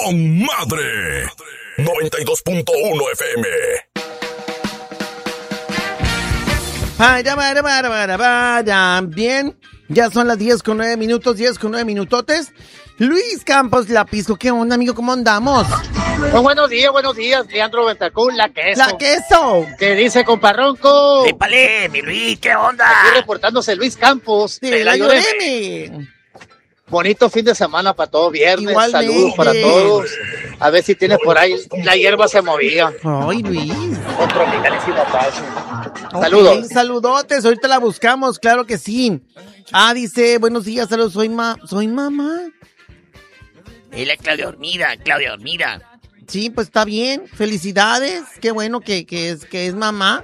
con madre. 92.1 FM. Bien, ya son las 10:09, 10:09 minutotes. Luis Campos Lapisco, ¿qué onda, amigo? ¿Cómo andamos? Oh, buenos días, Leandro Betacún, la queso. ¡La queso! ¿Qué dice, comparronco? ¡Épale, mi Luis, qué onda! Aquí reportándose Luis Campos. De la Lloremi. Bonito fin de semana para todo viernes. Igualmente. Saludos para todos. A ver si tienes por ahí, la hierba se movía. Ay, Luis. Otro Miguelísimo Paso. Okay, Saludos. Saludotes, ahorita la buscamos, claro que sí. Dice, buenos días, saludos, soy mamá. Es la Claudia Hormida. Sí, pues está bien, felicidades, qué bueno que es mamá.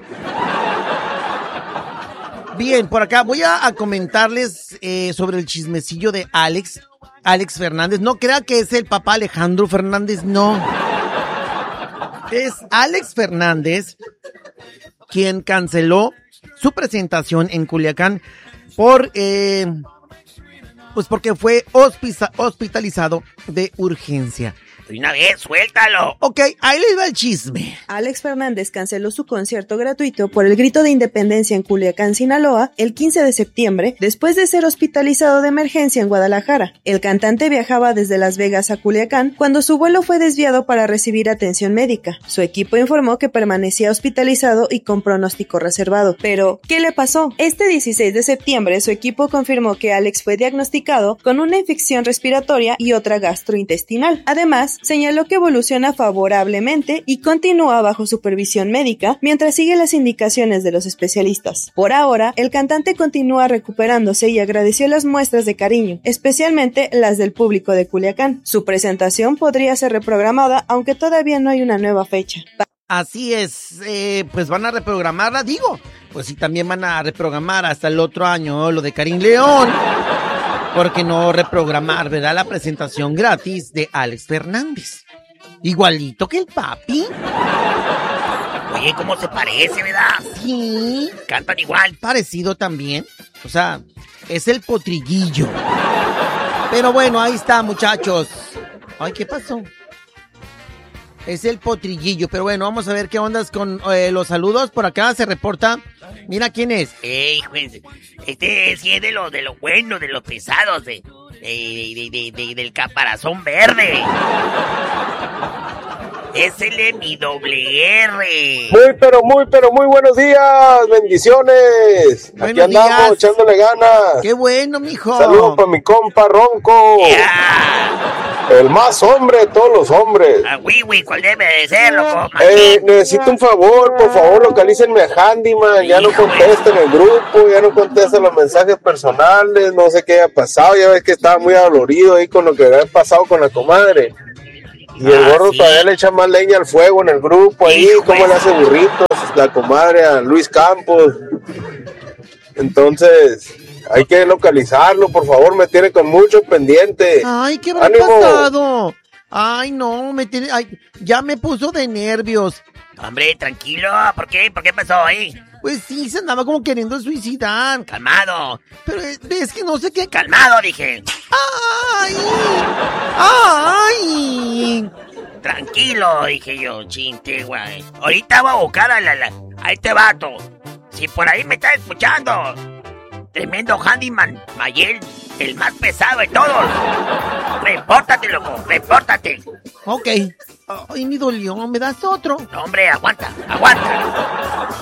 Bien, por acá voy a comentarles sobre el chismecillo de Alex Fernández. No crea que es el papá Alejandro Fernández, no. Es Alex Fernández quien canceló su presentación en Culiacán porque fue hospitalizado de urgencia. De una vez, suéltalo. Ok, ahí les va el chisme. Alex Fernández canceló su concierto gratuito por el grito de independencia en Culiacán, Sinaloa, el 15 de septiembre, después de ser hospitalizado de emergencia en Guadalajara. El cantante viajaba desde Las Vegas a Culiacán cuando su vuelo fue desviado para recibir atención médica. Su equipo informó que permanecía hospitalizado y con pronóstico reservado. Pero, ¿qué le pasó? Este 16 de septiembre, su equipo confirmó que Alex fue diagnosticado con una infección respiratoria y otra gastrointestinal. Además, señaló que evoluciona favorablemente y continúa bajo supervisión médica mientras sigue las indicaciones de los especialistas. Por ahora, el cantante continúa recuperándose y agradeció las muestras de cariño, especialmente las del público de Culiacán. Su presentación podría ser reprogramada, aunque todavía no hay una nueva fecha. Así es, pues van a reprogramarla, pues sí, también van a reprogramar hasta el otro año lo de Karim León. ¿Por qué no reprogramar, verdad, la presentación gratis de Alex Fernández? Igualito que el papi. Oye, ¿cómo se parece, verdad? Sí. Cantan igual. Parecido también. O sea, es el potrillillo. Pero bueno, ahí está, muchachos. Ay, ¿qué pasó? Es el potrillillo, pero bueno, vamos a ver qué ondas con los saludos. Por acá se reporta, mira quién es. Juez, este sí es de lo bueno, de los pesados, del caparazón verde. Es el MWR. Muy buenos días, bendiciones. Buenos Aquí andamos días. echándole ganas. Qué bueno, mijo. Saludos para mi compa Ronco. El más hombre de todos los hombres. ¿Cuál debe de ser, loco? Necesito un favor, por favor, localícenme a Handyman. Ya no contesta en el grupo, ya no contesta los mensajes personales, no sé qué haya pasado. Ya ves que estaba muy adolorido ahí con lo que había pasado con la comadre. Y el gordo sí. todavía le echa más leña al fuego en el grupo ahí, cómo le hace burritos la comadre a Luis Campos. Entonces, hay que localizarlo, por favor, me tiene con mucho pendiente. Ay, ¿qué habrá pasado? Ay, no, ya me puso de nervios. Hombre, tranquilo, ¿por qué? ¿Por qué pasó ahí? Pues sí, se andaba como queriendo suicidar. Calmado. Pero es que no sé qué. Calmado, dije. ¡Ay! Tranquilo, dije yo, chinte, güey. Ahorita voy a buscar a este vato. Si por ahí me está escuchando. Tremendo handyman, Mayel, el más pesado de todos. Repórtate, loco, repórtate. Ok. Ay, me dolió, ¿me das otro? No, hombre, aguanta.